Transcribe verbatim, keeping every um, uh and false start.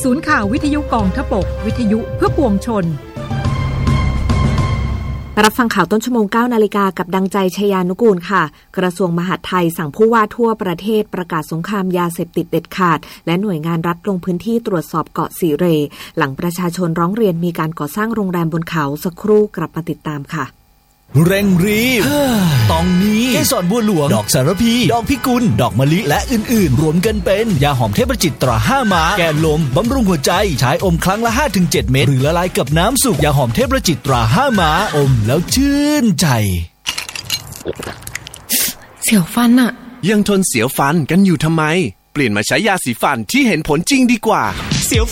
ศูนย์ข่าววิทยุกองทพบกวิทยุเพื่อปวงชนรับฟังข่าวต้นชั่วโมง เก้านาฬิกากับดังใจชยานุกูลค่ะกระทรวงมหาดไทยสั่งผู้ว่าทั่วประเทศประกาศสงครามยาเสพติดเด็ดขาดและหน่วยงานรัฐลงพื้นที่ตรวจสอบเกาะสีเรหลังประชาชนร้องเรียนมีการก่อสร้างโรงแรมบนเขาสักครู่กลับมาติดตามค่ะเร่งรีบตองนี้เกสรบัวหลวงดอกสารพีดอกพิกุลดอกมะลิและอื่นๆรวมกันเป็นยาหอมเทพจิตตราห้าม้าแก้ลมบำรุงหัวใจใช้อมครั้งละ ห้าถึงเจ็ด เม็ดหรือละลายกับน้ำสุกยาหอมเทพจิตตราห้าม้าอมแล้วชื่นใจเสียวฟันอะยังทนเสียวฟันกันอยู่ทำไมเปลี่ยนมาใช้ยาสีฟันที่เห็นผลจริงดีกว่าเสียว